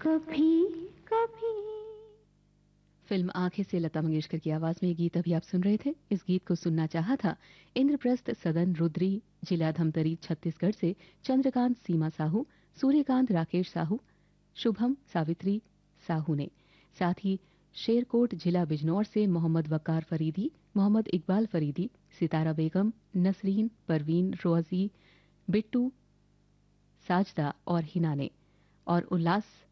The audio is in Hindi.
कभी कभी। फिल्म आंखें से लता मंगेशकर की आवाज में ये गीत अभी आप सुन रहे थे। इस गीत को सुनना चाहा था इंद्रप्रस्थ सदन रुद्री, जिला धमतरी, छत्तीसगढ़ से चंद्रकांत सीमा साहू, सूर्यकांत राकेश साहू, शुभम सावित्री साहू ने। साथ ही शेरकोट जिला बिजनौर से मोहम्मद वकार फरीदी, मोहम्मद इकबाल फरीदी, सितारा बेगम, नसरीन, परवीन, रोजी, बिट्टू, साजदा और हिना ने। और उल्लास